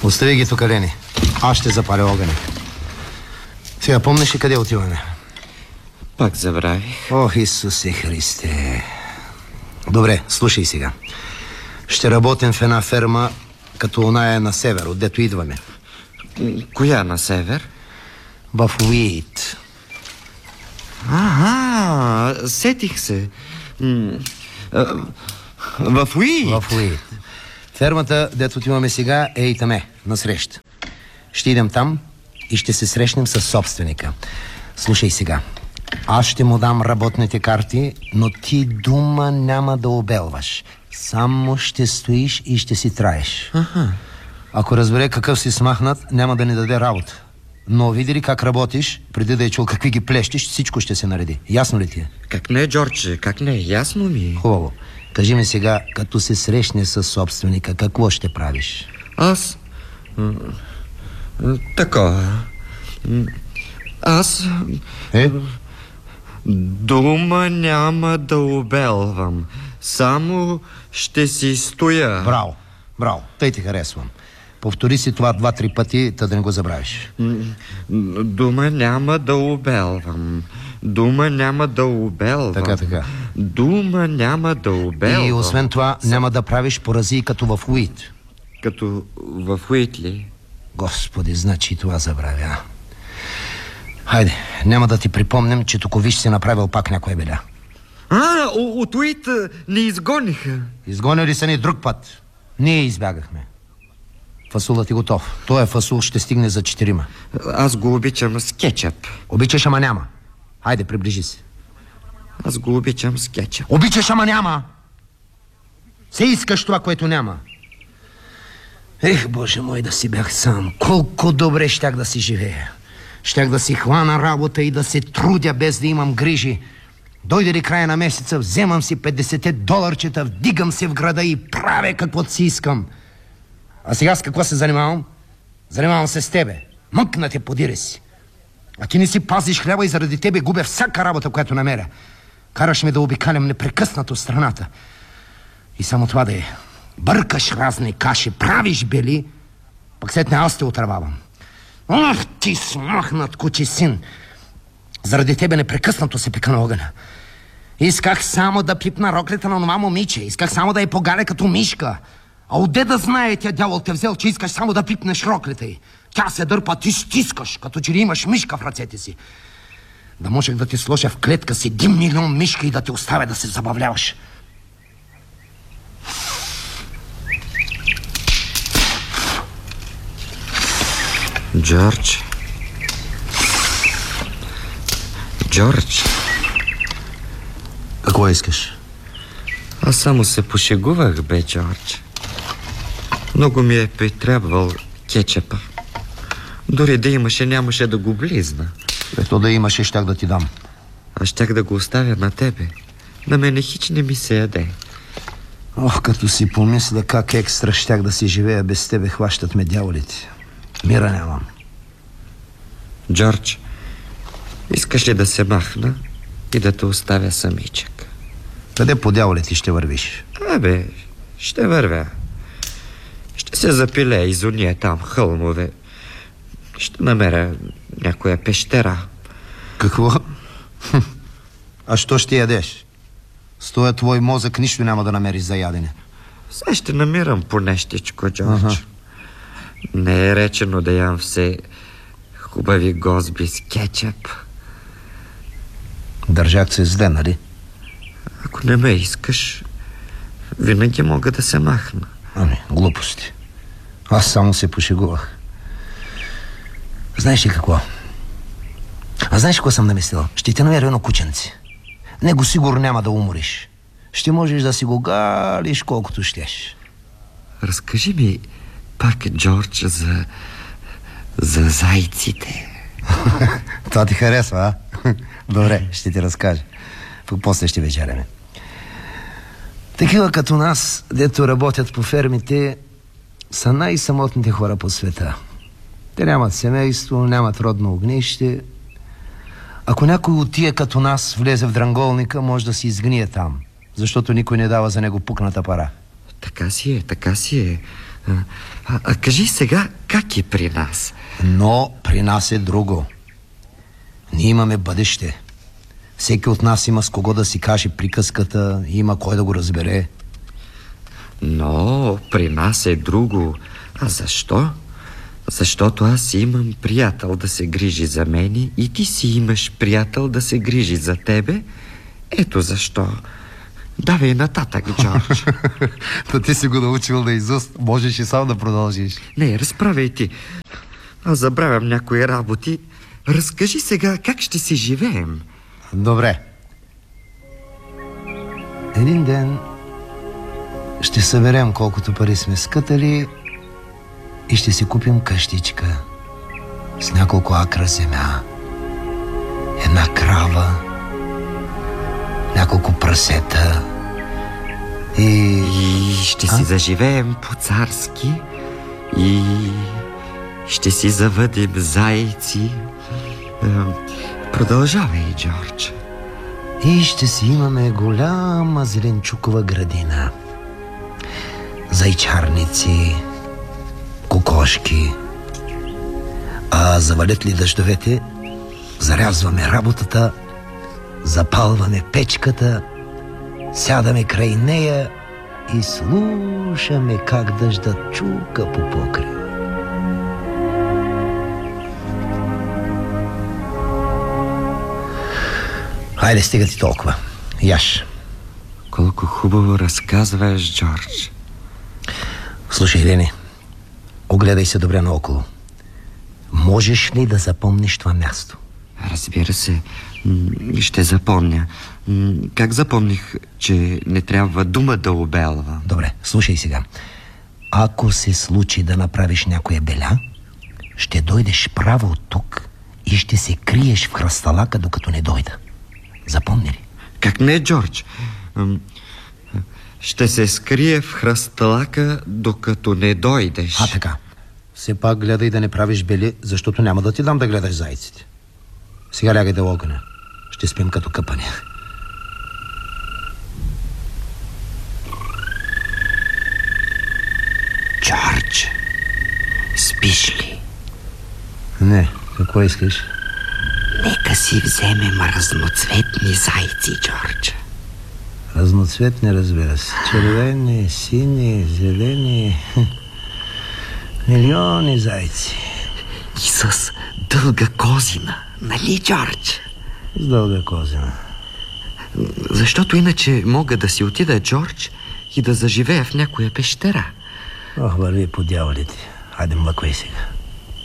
Остави ги тук, Лени. Аз ще запаля огъня. Сега помниш ли къде отиваме? Пак забравих. Ох, Исусе Христе. Добре, слушай сега. Ще работим в една ферма, като оная на север, отдето идваме. Коя на север? В Уит. Сетих се. В Уит? В Уит. Фермата, дето отиваме сега, е и таме, насреща. Ще идем там и ще се срещнем с собственика. Слушай сега. Аз ще му дам работните карти, но ти дума няма да обелваш. Само ще стоиш и ще си траеш. Ако разбере какъв си смахнат, няма да ни даде работа. Но види ли как работиш, преди да е чул какви ги плещиш, всичко ще се нареди. Ясно ли ти е? Как не, Джордже, как не, ясно ми. Хубаво. Кажи ми сега, като се срещне с собственика, какво ще правиш? Аз? Такова. Аз... Дума няма да обелвам. Само ще си стоя. Браво, браво, тъй те харесвам. Повтори си това 2-3 пъти, та да не го забравиш. Дума няма да обелвам. Дума няма да обелвам. Така. Дума няма да обелвам. И освен това няма да правиш поразии като в Уит. Като в Уит ли? Господи, значи това забравя. Хайде, няма да ти припомням, че тук виж си направил пак някоя беля. От Уит ни изгониха. Изгонили са ни друг път. Ние избягахме. Фасулът е готов. Той фасул ще стигне за 4. Аз го обичам с кетчъп. Обичаш, ама няма. Хайде, приближи се. Аз го обичам с кетчъп. Обичаш, ама няма. Се искаш това, което няма. Ех, Боже мой, да си бях сам. Колко добре щях да си живея. Щях да си хвана работа и да се трудя без да имам грижи. Дойде ли края на месеца, вземам си $50, вдигам се в града и правя каквото си искам. А сега с какво се занимавам? Занимавам се с тебе. Мъкна те, подире си. А ти не си пазиш хляба и заради тебе губя всяка работа, която намеря. Караш ме да обикалям непрекъснато страната. И само това да е. Бъркаш разни каши, правиш бели, пък сетне аз те отрававам. Ах, ти смахнат кучи син! Заради тебе непрекъснато се пека на огъня. Исках само да пипна роклята на това момиче. Исках само да я погаля като мишка. А отде да знае тя дявол те взел, че искаш само да пипнеш роклята й. Тя се дърпа, ти стискаш, като че ли имаш мишка в ръцете си. Да можех да ти сложа в клетка си 1 милион мишки и да те оставя да се забавляваш. Джордж. Какво искаш? Аз само се пошегувах, бе, Джордж. Много ми е притребвал кетчъпа. Дори да имаше, нямаше да го близна. Ето да имаше, щях да ти дам. Аз щях да го оставя на тебе. На мене хич не ми се яде. Ох, като си помисля как екстра щях да си живея без тебе, хващат ме дяволите. Мира нямам. Джордж, искаш ли да се махна и да те оставя самичък? Къде по дяволите ще вървиш? Ще вървя. Ще се запилея из уния там хълмове. Ще намеря някоя пещера. Какво? А що ще ядеш? С този твой мозък нищо няма да намериш за ядене. Сега ще намирам по нещичко, Джордж. Не е речено да ям все хубави гозби с кетчъп. Държах се зле, нали? Ако не ме искаш, винаги мога да се махна. Глупости. Аз само се пошегувах. Знаеш ли какво? Знаеш какво съм намислил? Ще те намеря едно кученце. Него сигурно няма да умориш. Ще можеш да си го галиш колкото щеш. Разкажи ми пак, Джордж, за зайците. Това ти харесва, а? Добре, ще ти разкажа. После ще вечеряме. Такива като нас, дето работят по фермите, са най-самотните хора по света. Те нямат семейство, нямат родно огнище. Ако някой от тия като нас влезе в дранголника, може да си изгние там, защото никой не дава за него пукната пара. Така си е. Кажи сега, как е при нас? Но при нас е друго. Ние имаме бъдеще. Всеки от нас има с кого да си каже приказката, има кой да го разбере. Но при нас е друго. А защо? Защото аз имам приятел да се грижи за мене и ти си имаш приятел да се грижи за тебе. Ето защо. Давай нататък, Джордж. Та ти си го научил да изуст. Можеш и сам да продължиш. Не, разправяй ти. Аз забравям някои работи. Разкажи сега как ще си живеем. Добре. Един ден ще съберем колкото пари сме скътали и ще си купим къщичка с няколко акра земя, една крава, няколко прасета и ще си заживеем по-царски и ще си завъдим зайци. Продължавай, Джордж. И ще си имаме голяма зеленчукова градина. Зайчарници, кокошки. А завалят ли дъждовете, зарязваме работата, запалваме печката, сядаме край нея и слушаме как дъждът чука по покрива. Хайде, стига ти толкова. Яш. Колко хубаво разказваш, Джордж. Слушай, Лени, огледай се добре наоколо. Можеш ли да запомниш това място? Разбира се, ще запомня. Как запомних, че не трябва дума да обелва? Добре, слушай сега. Ако се случи да направиш някоя беля, ще дойдеш право от тук и ще се криеш в хръсталака, докато не дойда. Запомни ли? Как не, Джордж? Ще се скрие в хръсталака, докато не дойдеш. А, така. Все пак гледай да не правиш бели, защото няма да ти дам да гледаш зайците. Сега лягай да огъня. Ще спим като къпани. Джордж, спиш ли? Не, какво искаш? Нека си вземем разноцветни зайци, Джордж. Разноцветни, разбира се. Червени, сини, зелени. Милиони зайци. И с дълга козина, нали, Джордж? С дълга козина. Защото иначе мога да си отида, Джордж, и да заживея в някоя пещера. Ох, върви по дяволите. Хайде, млъквай сега.